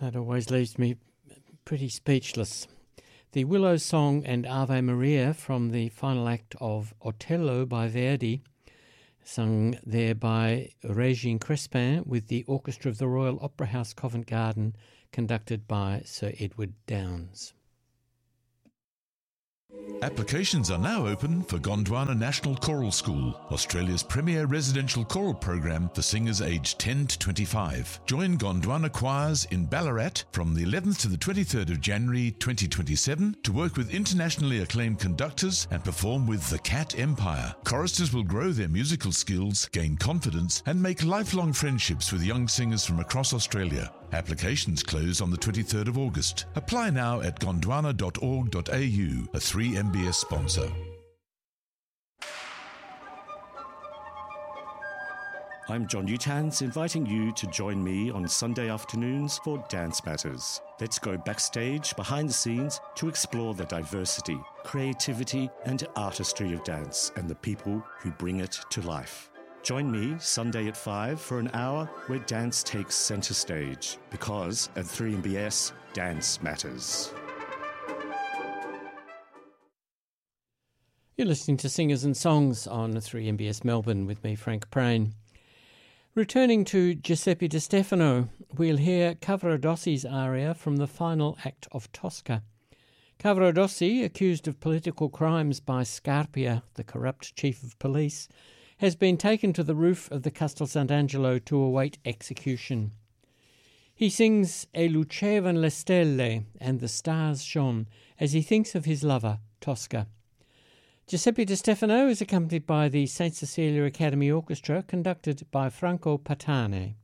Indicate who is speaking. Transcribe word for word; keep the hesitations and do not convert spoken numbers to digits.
Speaker 1: That always leaves me pretty speechless. The Willow Song and Ave Maria from the final act of Otello by Verdi, sung there by Régine Crespin with the Orchestra of the Royal Opera House Covent Garden, conducted by Sir Edward Downes.
Speaker 2: Applications are now open for Gondwana National Choral School, Australia's premier residential choral program for singers aged ten to twenty-five. Join Gondwana choirs in Ballarat from the eleventh to the twenty-third of January twenty twenty-seven to work with internationally acclaimed conductors and perform with the Cat Empire. Choristers will grow their musical skills, gain confidence and make lifelong friendships with young singers from across Australia. Applications close on the twenty-third of August. Apply now at gondwana dot org dot a u, a three M B S sponsor.
Speaker 3: I'm John Utans, inviting you to join me on Sunday afternoons for Dance Matters. Let's go backstage, behind the scenes, to explore the diversity, creativity and artistry of dance and the people who bring it to life. Join me Sunday at five for an hour where dance takes centre stage, because at three M B S, dance matters.
Speaker 1: You're listening to Singers and Songs on three M B S Melbourne with me, Frank Prain. Returning to Giuseppe Di Stefano, we'll hear Cavaradossi's aria from the final act of Tosca. Cavaradossi, accused of political crimes by Scarpia, the corrupt chief of police, has been taken to the roof of the Castel Sant'Angelo to await execution. He sings E lucevan le stelle, and the stars shone, as he thinks of his lover, Tosca. Giuseppe Di Stefano is accompanied by the Saint Cecilia Academy Orchestra, conducted by Franco Patane.